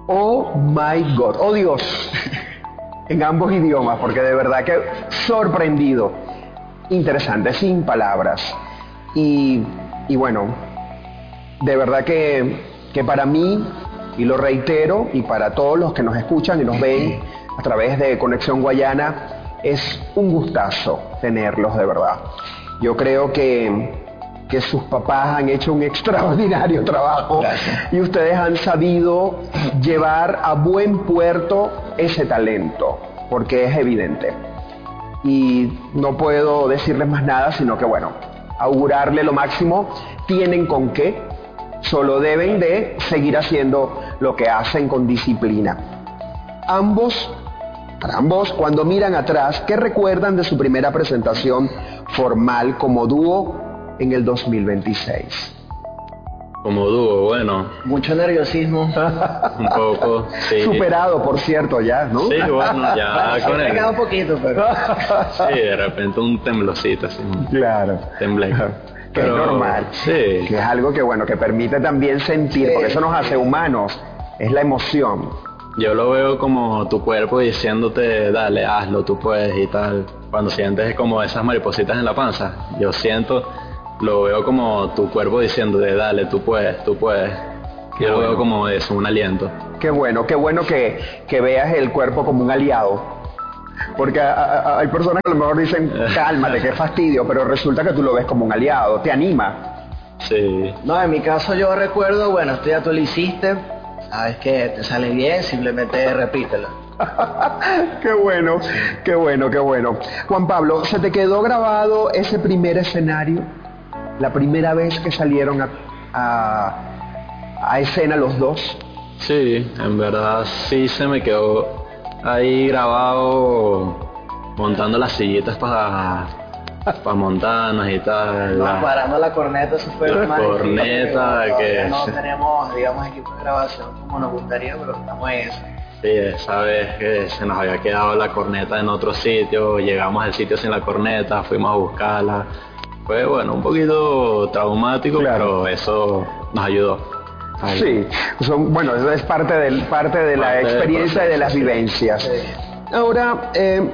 Oh my God, oh Dios, en ambos idiomas, porque de verdad que sorprendido, interesante, sin palabras. Y bueno, de verdad que para mí, y lo reitero, y para todos los que nos escuchan y nos ven a través de Conexión Guayana, es un gustazo tenerlos, de verdad. Yo creo que sus papás han hecho un extraordinario trabajo. Gracias. Y ustedes han sabido llevar a buen puerto ese talento, porque es evidente. Y no puedo decirles más nada, sino que bueno, augurarle lo máximo, tienen con qué, solo deben de seguir haciendo lo que hacen con disciplina. Para ambos, cuando miran atrás, ¿qué recuerdan de su primera presentación formal como dúo en el 2026? Como dúo, bueno. Mucho nerviosismo. Un poco, sí. Superado, por cierto, ya, ¿no? Sí, bueno, ya con él. Me un poquito, pero... Sí, de repente un temblocito, así. Claro. Temblé. Que pero, es normal. Sí. Que es algo que, bueno, que permite también sentir, sí, porque eso nos hace humanos, es la emoción. Yo lo veo como tu cuerpo diciéndote, dale, hazlo, tú puedes y tal. Cuando sientes como esas maripositas en la panza, yo lo veo como tu cuerpo diciéndote, dale, tú puedes, tú puedes. Yo lo veo como eso, un aliento. Qué bueno que veas el cuerpo como un aliado. Porque hay personas que a lo mejor dicen, cálmate, qué fastidio, pero resulta que tú lo ves como un aliado, te anima. Sí. No, en mi caso yo recuerdo, bueno, esto ya tú lo hiciste, sabes que te sale bien, simplemente repítelo. Qué bueno, sí. Qué bueno, qué bueno. Juan Pablo, ¿se te quedó grabado ese primer escenario? La primera vez que salieron a escena los dos. Sí, en verdad sí se me quedó ahí grabado montando las sillitas para montarnos y tal. Parando la corneta, eso fue la corneta que no tenemos, digamos, equipo de grabación como nos gustaría, pero estamos en eso. Sí, esa vez que se nos había quedado la corneta en otro sitio, llegamos al sitio sin la corneta, fuimos a buscarla. Fue, bueno, un poquito traumático, claro, pero eso nos ayudó. Sí, bueno, eso es parte de la experiencia y de las vivencias. Sí. Ahora,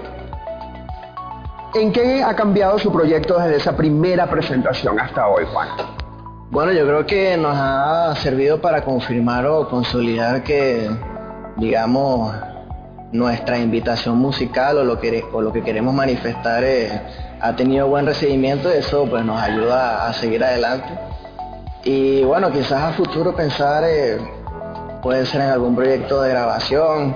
¿en qué ha cambiado su proyecto desde esa primera presentación hasta hoy, Juan? Bueno, yo creo que nos ha servido para confirmar o consolidar que, digamos, nuestra invitación musical o lo que queremos manifestar ha tenido buen recibimiento y eso pues nos ayuda a seguir adelante. Y bueno, quizás a futuro pensar puede ser en algún proyecto de grabación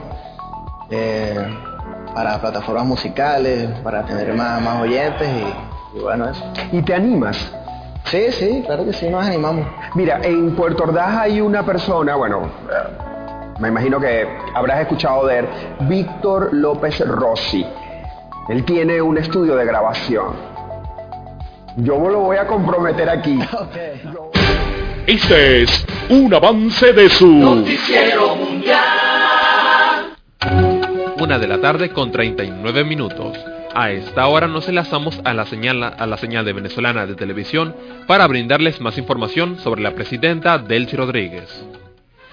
para plataformas musicales, para tener más oyentes y bueno, eso. ¿Y te animas? Sí, claro que sí, nos animamos. Mira, en Puerto Ordaz hay una persona, bueno, me imagino que habrás escuchado de él, Víctor López Rossi. Él tiene un estudio de grabación. Yo me lo voy a comprometer aquí. Okay. Este es un avance de su Noticiero Mundial. 1:39 p.m. A esta hora nos enlazamos a la señal de Venezolana de Televisión para brindarles más información sobre la presidenta Delcy Rodríguez.